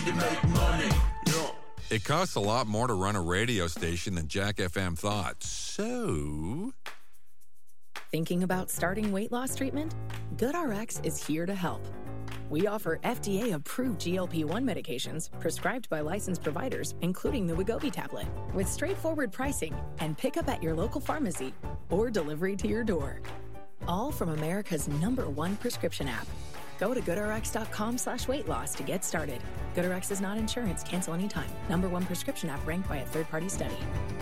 to make money. Yeah. It costs a lot more to run a radio station than Jack FM thought. So... Thinking about starting weight loss treatment? GoodRx is here to help. We offer FDA-approved GLP-1 medications prescribed by licensed providers, including the Wegovy tablet, with straightforward pricing and pickup at your local pharmacy or delivery to your door. All from America's #1 prescription app. Go to GoodRx.com/weight loss to get started. GoodRx is not insurance. Cancel anytime. #1 prescription app ranked by a third-party study.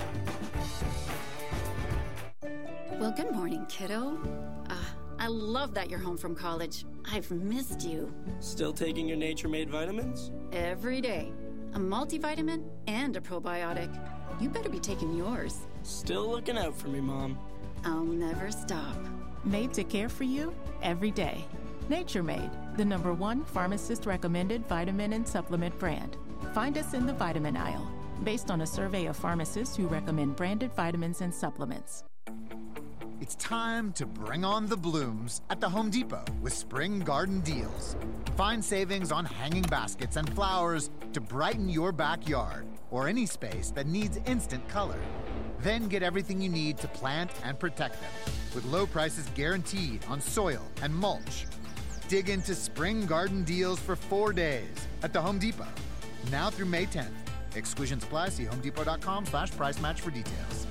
Well, good morning, kiddo. I love that you're home from college. I've missed you. Still taking your Nature Made vitamins? Every day. A multivitamin and a probiotic. You better be taking yours. Still looking out for me, Mom. I'll never stop. Made to care for you every day. Nature Made, the #1 pharmacist-recommended vitamin and supplement brand. Find us in the vitamin aisle, based on a survey of pharmacists who recommend branded vitamins and supplements. It's time to bring on the blooms at the Home Depot with Spring Garden Deals. Find savings on hanging baskets and flowers to brighten your backyard or any space that needs instant color. Then get everything you need to plant and protect them with low prices guaranteed on soil and mulch. Dig into Spring Garden Deals for 4 days at the Home Depot. Now through May 10th. Exclusions apply. See homedepot.com/price match for details.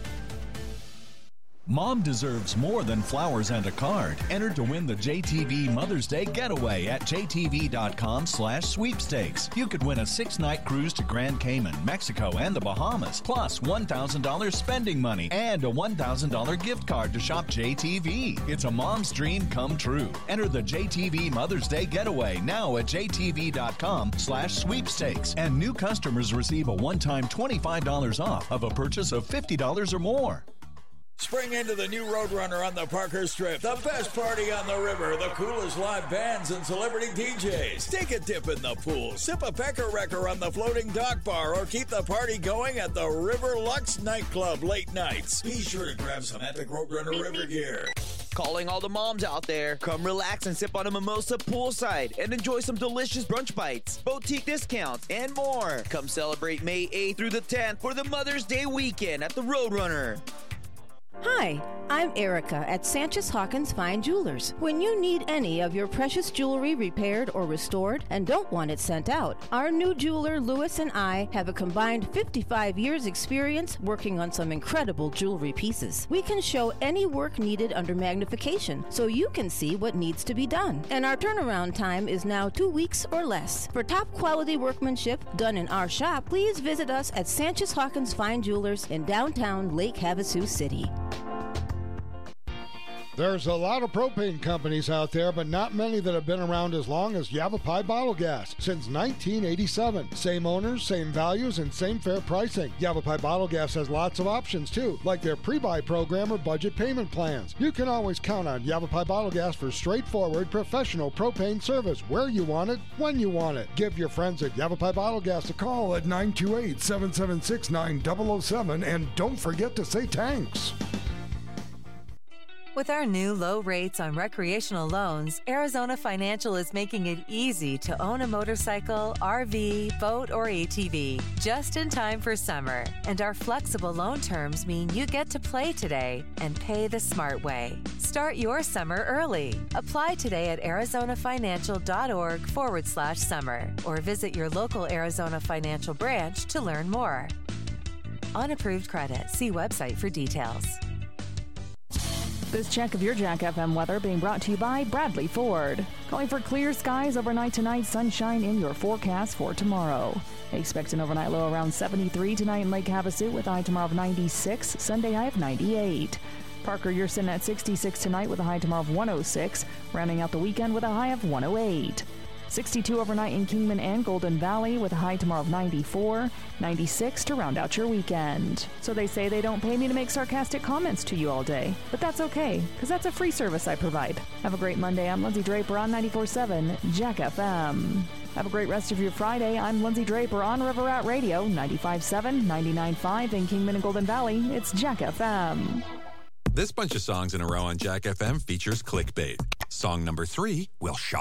Mom deserves more than flowers and a card. Enter to win the JTV Mother's Day Getaway at jtv.com/sweepstakes. You could win a 6-night cruise to Grand Cayman, Mexico, and the Bahamas, plus $1,000 spending money and a $1,000 gift card to shop JTV. It's a mom's dream come true. Enter the JTV Mother's Day Getaway now at jtv.com/sweepstakes. And new customers receive a one-time $25 off of a purchase of $50 or more. Spring into the new Roadrunner on the Parker Strip. The best party on the river, the coolest live bands and celebrity DJs. Take a dip in the pool, sip a Pecker Wrecker on the floating dock bar, or keep the party going at the River Lux nightclub late nights. Be sure to grab some epic Roadrunner river gear. Calling all the moms out there. Come relax and sip on a mimosa poolside and enjoy some delicious brunch bites, boutique discounts, and more. Come celebrate May 8th through the 10th for the Mother's Day weekend at the Roadrunner. Hi, I'm Erica at Sanchez Hawkins Fine Jewelers. When you need any of your precious jewelry repaired or restored and don't want it sent out, our new jeweler Louis and I have a combined 55 years experience working on some incredible jewelry pieces. We can show any work needed under magnification so you can see what needs to be done. And our turnaround time is now 2 weeks or less. For top quality workmanship done in our shop, please visit us at Sanchez Hawkins Fine Jewelers in downtown Lake Havasu City. There's a lot of propane companies out there, but not many that have been around as long as Yavapai Bottle Gas since 1987. Same owners, same values, and same fair pricing. Yavapai Bottle Gas has lots of options too, like their pre-buy program or budget payment plans. You can always count on Yavapai Bottle Gas for straightforward, professional propane service where you want it, when you want it. Give your friends at Yavapai Bottle Gas a call at 928-776-9007, and don't forget to say thanks. With our new low rates on recreational loans, Arizona Financial is making it easy to own a motorcycle, RV, boat, or ATV just in time for summer. And our flexible loan terms mean you get to play today and pay the smart way. Start your summer early. Apply today at arizonafinancial.org/summer or visit your local Arizona Financial branch to learn more. Unapproved credit. See website for details. This check of your Jack FM weather being brought to you by Bradley Ford. Calling for clear skies overnight tonight, sunshine in your forecast for tomorrow. Expect an overnight low around 73 tonight in Lake Havasu with a high tomorrow of 96, Sunday high of 98. Parker, you're sitting at 66 tonight with a high tomorrow of 106, rounding out the weekend with a high of 108. 62 overnight in Kingman and Golden Valley with a high tomorrow of 94, 96 to round out your weekend. So they say they don't pay me to make sarcastic comments to you all day, but that's okay, because that's a free service I provide. Have a great Monday. I'm Lindsay Draper on 94.7 Jack FM. Have a great rest of your Friday. I'm Lindsay Draper on River Rat Radio, 95.7, 99.5 in Kingman and Golden Valley. It's Jack FM. This bunch of songs in a row on Jack FM features clickbait. Song number 3 will shock